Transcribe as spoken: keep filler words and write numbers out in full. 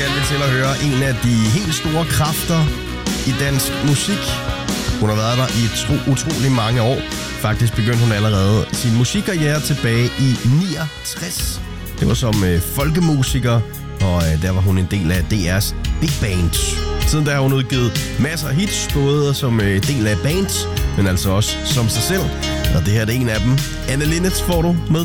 skal vi til at høre en af de helt store kræfter i dansk musik. Hun har været der i tro, utrolig mange år. Faktisk begyndte hun allerede sin musikkarriere tilbage i niogtres. Det var som øh, folkemusiker, og øh, der var hun en del af D R's Big Bands. Siden der har hun udgivet masser af hits, både som øh, del af bands, men altså også som sig selv. Og det her er en af dem. Anne Linnet får du med